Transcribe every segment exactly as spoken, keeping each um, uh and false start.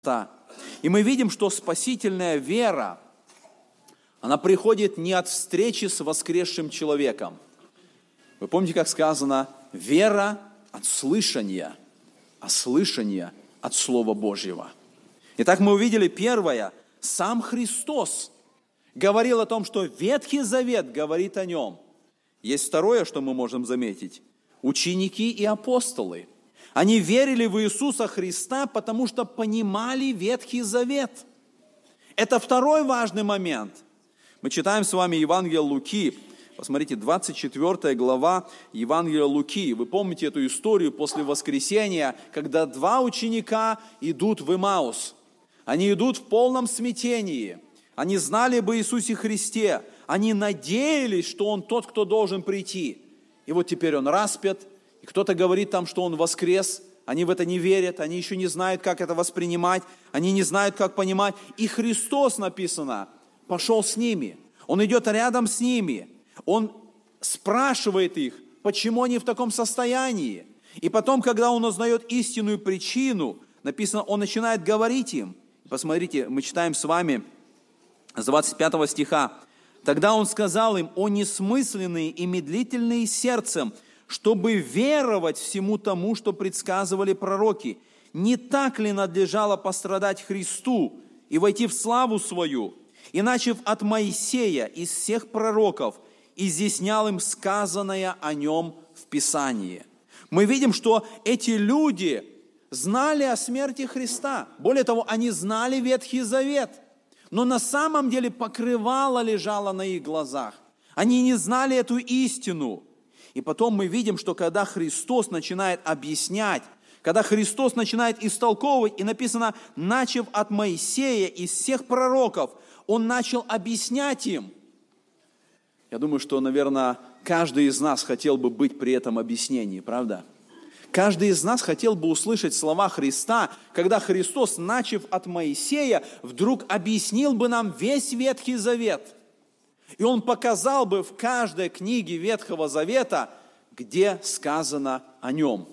И мы видим, что спасительная вера, она приходит не от встречи с воскресшим человеком. Вы помните, как сказано, вера от слышания, а слышание от Слова Божьего. Итак, мы увидели первое, сам Христос говорил о том, что Ветхий Завет говорит о Нем. Есть второе, что мы можем заметить. Ученики и апостолы. Они верили в Иисуса Христа, потому что понимали Ветхий Завет. Это второй важный момент. Мы читаем с вами Евангелие Луки. Посмотрите, двадцать четвёртая глава Евангелия Луки. Вы помните эту историю после воскресения, когда два ученика идут в Имаус. Они идут в полном смятении. Они знали об Иисусе Христе. Они надеялись, что Он тот, кто должен прийти. И вот теперь Он распят. И кто-то говорит там, что Он воскрес. Они в это не верят. Они еще не знают, как это воспринимать. Они не знают, как понимать. И Христос, написано, пошел с ними. Он идет рядом с ними. Он спрашивает их, почему они в таком состоянии. И потом, когда Он узнает истинную причину, написано, Он начинает говорить им. Посмотрите, мы читаем с вами с двадцать пятого стиха. «Тогда Он сказал им, о несмысленные и медлительные сердцем, чтобы веровать всему тому, что предсказывали пророки. Не так ли надлежало пострадать Христу и войти в славу свою? И, начав от Моисея из всех пророков, изъяснял им сказанное о Нем в Писании». Мы видим, что эти люди знали о смерти Христа. Более того, они знали Ветхий Завет. Но на самом деле покрывало лежало на их глазах. Они не знали эту истину. И потом мы видим, что когда Христос начинает объяснять, когда Христос начинает истолковывать, и написано, начав от Моисея из всех пророков, Он начал объяснять им. Я думаю, что, наверное, каждый из нас хотел бы быть при этом объяснении, правда? Каждый из нас хотел бы услышать слова Христа, когда Христос, начав от Моисея, вдруг объяснил бы нам весь Ветхий Завет. И Он показал бы в каждой книге Ветхого Завета, где сказано о Нем.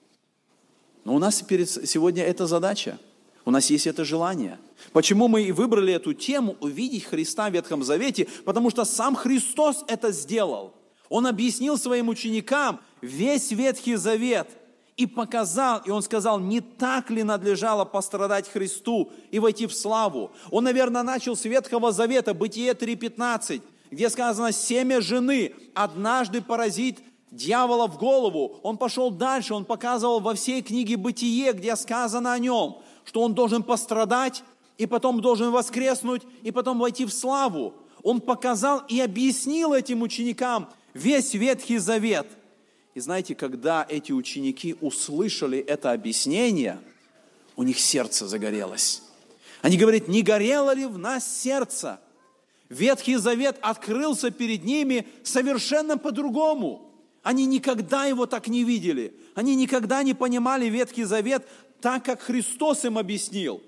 Но у нас сегодня эта задача, у нас есть это желание. Почему мы и выбрали эту тему увидеть Христа в Ветхом Завете? Потому что сам Христос это сделал. Он объяснил своим ученикам весь Ветхий Завет и показал, и Он сказал, не так ли надлежало пострадать Христу и войти в славу. Он, наверное, начал с Ветхого Завета, Бытие три пятнадцать, где сказано, семя жены однажды поразит дьявола в голову. Он пошел дальше, он показывал во всей книге Бытие, где сказано о Нем, что Он должен пострадать, и потом должен воскреснуть, и потом войти в славу. Он показал и объяснил этим ученикам весь Ветхий Завет. И знаете, когда эти ученики услышали это объяснение, у них сердце загорелось. Они говорят, не горело ли в нас сердце? Ветхий Завет открылся перед ними совершенно по-другому. Они никогда его так не видели. Они никогда не понимали Ветхий Завет так, как Христос им объяснил.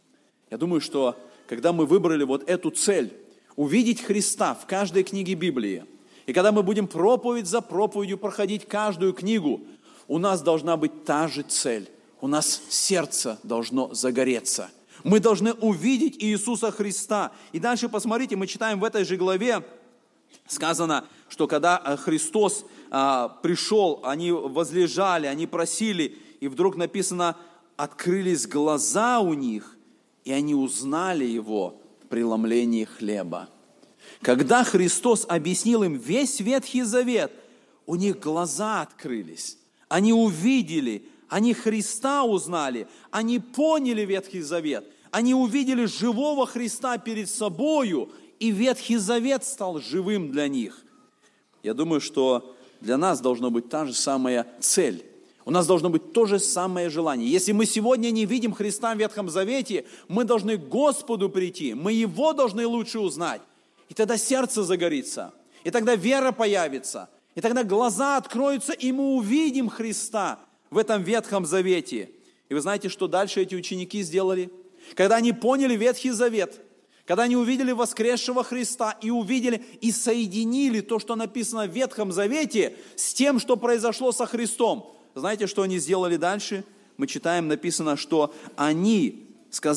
Я думаю, что когда мы выбрали вот эту цель, увидеть Христа в каждой книге Библии, и когда мы будем проповедь за проповедью проходить каждую книгу, у нас должна быть та же цель. У нас сердце должно загореться. Мы должны увидеть Иисуса Христа. И дальше посмотрите, мы читаем в этой же главе, сказано, что когда Христос а, пришел, они возлежали, они просили, и вдруг написано, открылись глаза у них, и они узнали Его в преломлении хлеба. Когда Христос объяснил им весь Ветхий Завет, у них глаза открылись. Они увидели, они Христа узнали, они поняли Ветхий Завет. Они увидели живого Христа перед собою, и Ветхий Завет стал живым для них. Я думаю, что для нас должна быть та же самая цель. У нас должно быть то же самое желание. Если мы сегодня не видим Христа в Ветхом Завете, мы должны к Господу прийти, мы Его должны лучше узнать. И тогда сердце загорится, и тогда вера появится, и тогда глаза откроются, и мы увидим Христа в этом Ветхом Завете. И вы знаете, что дальше эти ученики сделали? Когда они поняли Ветхий Завет, когда они увидели воскресшего Христа и увидели и соединили то, что написано в Ветхом Завете, с тем, что произошло со Христом, знаете, что они сделали дальше? Мы читаем, написано, что они